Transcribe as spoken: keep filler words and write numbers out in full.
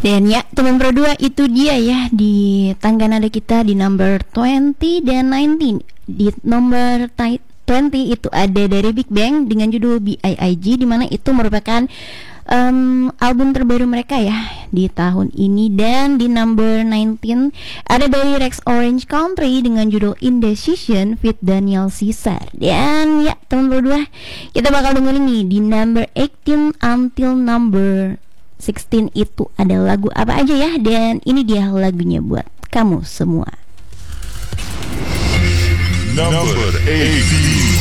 Dan ya teman berdua, itu dia ya di tangga nada kita di number dua puluh dan sembilan belas. Di nomor dua puluh itu ada dari Big Bang dengan judul B I I G, dimana itu merupakan um, album terbaru mereka ya di tahun ini. Dan di number sembilan belas ada dari Rex Orange Country dengan judul Indecision with Daniel Caesar. Dan ya teman berdua, kita bakal dengerin nih di number delapan belas until number enam belas itu ada lagu apa aja ya. Dan ini dia lagunya buat kamu semua. Number eight.